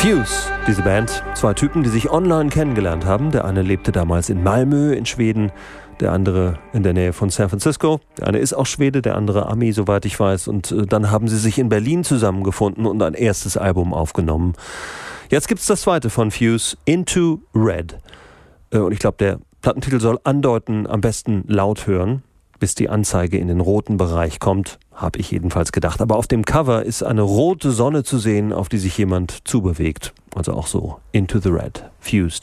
Fuse, diese Band. 2 Typen, die sich online kennengelernt haben. Der eine lebte damals in Malmö in Schweden, der andere in der Nähe von San Francisco. Der eine ist auch Schwede, der andere Ami, soweit ich weiß. Und dann haben sie sich in Berlin zusammengefunden und ein erstes Album aufgenommen. Jetzt gibt's das zweite von Fuse, Into Red. Und ich glaube, der Plattentitel soll andeuten, am besten laut hören, bis die Anzeige in den roten Bereich kommt, habe ich jedenfalls gedacht. Aber auf dem Cover ist eine rote Sonne zu sehen, auf die sich jemand zubewegt. Also auch so, Into the Red, Fused.